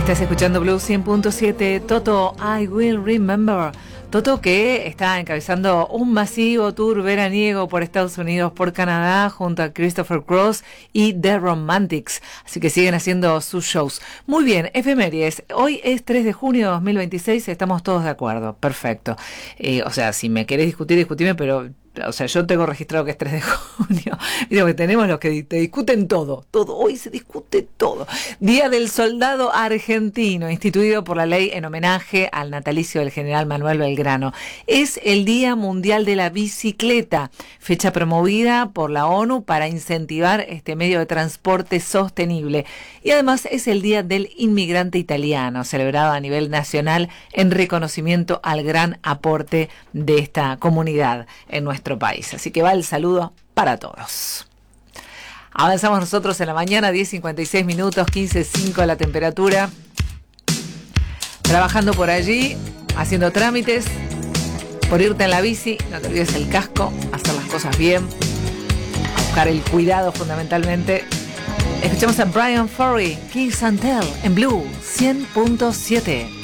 Estás escuchando Blue 100.7, Toto, I Will Remember. Toto, que está encabezando un masivo tour veraniego por Estados Unidos, por Canadá, junto a Christopher Cross y The Romantics. Así que siguen haciendo sus shows. Muy bien, efemérides. Hoy es 3 de junio de 2026, estamos todos de acuerdo. Perfecto. O sea, si me querés discutir, discutime, pero... O sea, yo tengo registrado que es 3 de junio. Digo que tenemos los que te discuten todo. Hoy se discute todo. Día del Soldado Argentino, instituido por la ley en homenaje al natalicio del general Manuel Belgrano. Es el Día Mundial de la Bicicleta, fecha promovida por la ONU para incentivar este medio de transporte sostenible. Y además es el Día del Inmigrante Italiano, celebrado a nivel nacional en reconocimiento al gran aporte de esta comunidad en nuestro país. Así que va el saludo para todos. Avanzamos nosotros en la mañana, 10:56 minutos, 15:05 la temperatura. Trabajando por allí, haciendo trámites, por irte en la bici, no te olvides el casco, hacer las cosas bien, a buscar el cuidado fundamentalmente. Escuchamos a Bryan Ferry, Kiss and Tell, en Blue 100.7.